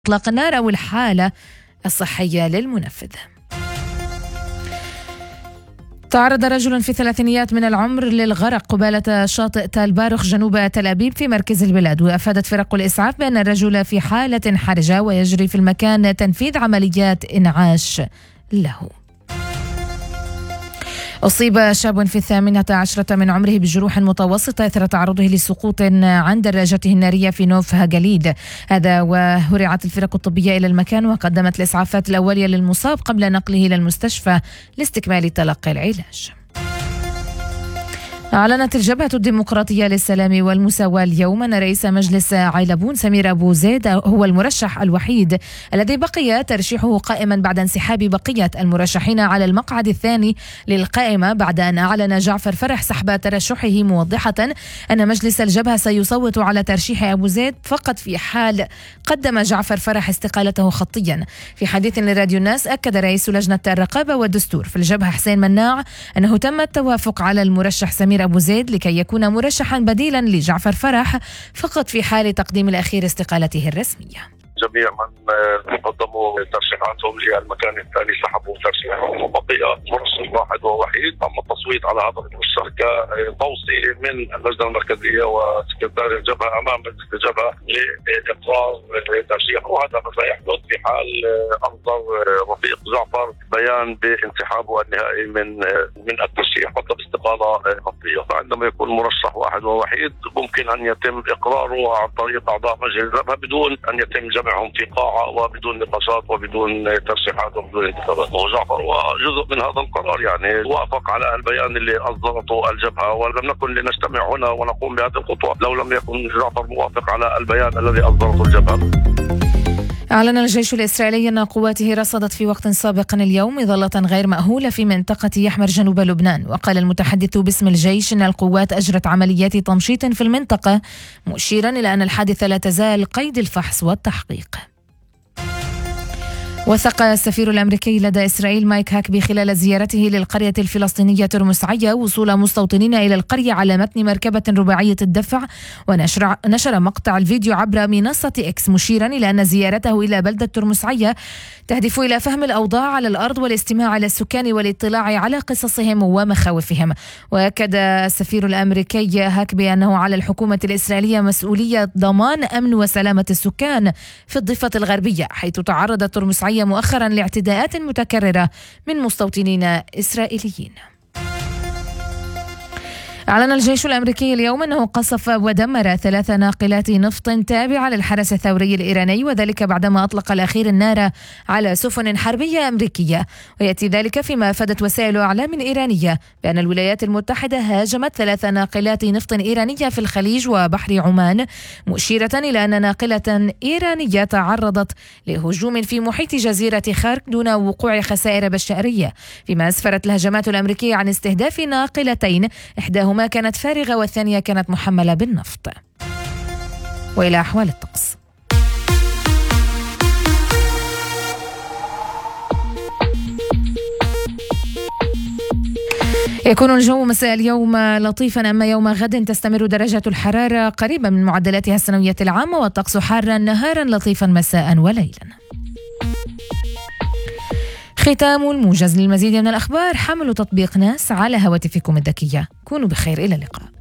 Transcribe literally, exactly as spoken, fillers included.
إطلاق النار أو الحالة الصحية للمنفذ. تعرض رجل في الثلاثينيات من العمر للغرق قبالة شاطئ تال بارخ جنوب تل أبيب في مركز البلاد، وأفادت فرق الإسعاف بأن الرجل في حالة حرجة ويجري في المكان تنفيذ عمليات إنعاش له. أصيب شاب في الثامنة عشرة من عمره بجروح متوسطة إثر تعرضه لسقوط عن دراجته النارية في نوف هاجاليد، هذا وهرعت الفرق الطبية إلى المكان وقدمت الإسعافات الأولية للمصاب قبل نقله إلى المستشفى لاستكمال تلقي العلاج. أعلنت الجبهة الديمقراطية للسلام والمساواة اليوم أن رئيس مجلس عيلبون سمير أبو زيد هو المرشح الوحيد الذي بقي ترشيحه قائما بعد انسحاب بقية المرشحين على المقعد الثاني للقائمة، بعد أن أعلن جعفر فرح سحب ترشحه، موضحة أن مجلس الجبهة سيصوت على ترشيح أبو زيد فقط في حال قدم جعفر فرح استقالته خطيا. في حديث لراديو الناس أكد رئيس لجنة الرقابة والدستور في الجبهة حسين مناع أنه تم التوافق على المرشح سمير أبو زيد لكي يكون مرشحا بديلا لجعفر فرح فقط في حال تقديم الأخير استقالته الرسمية. جميع من قدموا ترشيحاتهم للمكان الثاني سحبوا ترشيحهم وبقي مرشح واحد ووحيد. تم التصويت على هذا المرشح كتوصية من اللجنة المركزية وسكرتير الجبهة أمام مجلس الجبهة لإقرار ترشيحه، وهذا ما سيحدث في حال أصدر رفيق جعفر بيان بانسحابه النهائي من من الترشيح وطلب استقالة خطية. فعندما يكون مرشح واحد ووحيد ممكن أن يتم إقراره عن طريق أعضاء مجلس الجبهة بدون أن يتم جمع هم في قاعة وبدون نقاشات وبدون ترشيحات وبدون انتخابات. وجعفر هو جزء من هذا القرار، يعني وافق على البيان اللي أصدرته الجبهة، ولم نكن لنجتمع هنا ونقوم بهذه الخطوة لو لم يكن جعفر موافق على البيان الذي أصدرته الجبهة. أعلن الجيش الإسرائيلي أن قواته رصدت في وقت سابق اليوم إظلة غير مأهولة في منطقة يحمر جنوب لبنان، وقال المتحدث باسم الجيش أن القوات أجرت عمليات تمشيط في المنطقة، مشيرا إلى أن الحادثة لا تزال قيد الفحص والتحقيق. وثق السفير الأمريكي لدى إسرائيل مايك هاكبي خلال زيارته للقرية الفلسطينية ترمس-عيا وصول مستوطنين إلى القرية على متن مركبة رباعية الدفع، ونشر نشر مقطع الفيديو عبر منصة إكس مشيرا إلى أن زيارته إلى بلدة ترمس-عيا تهدف إلى فهم الأوضاع على الأرض والاستماع إلى السكان والاطلاع على قصصهم ومخاوفهم. وأكد السفير الأمريكي هاكبي أنه على الحكومة الإسرائيلية مسؤولية ضمان أمن وسلامة السكان في الضفة الغربية، حيث تعرضت ترمس-عيا مؤخرا لاعتداءات متكررة من مستوطنين إسرائيليين. أعلن الجيش الأمريكي اليوم أنه قصف ودمر ثلاث ناقلات نفط تابعة للحرس الثوري الإيراني، وذلك بعدما أطلق الأخير النار على سفن حربية أمريكية. ويأتي ذلك فيما أفادت وسائل إعلام إيرانية بأن الولايات المتحدة هاجمت ثلاث ناقلات نفط إيرانية في الخليج وبحر عمان، مشيرة إلى أن ناقلة إيرانية تعرضت لهجوم في محيط جزيرة خارك دون وقوع خسائر بشرية، فيما أسفرت الهجمات الأمريكية عن استهداف ناقلتين، إحداهما كانت فارغة والثانية كانت محملة بالنفط. وإلى أحوال الطقس. يكون الجو مساء اليوم لطيفا، أما يوم غد تستمر درجة الحرارة قريبة من معدلاتها السنوية العامة، والطقس حارا نهارا لطيفا مساء وليلا. ختام الموجز. للمزيد من الأخبار حملوا تطبيق ناس على هواتفكم الذكية. كونوا بخير، إلى اللقاء.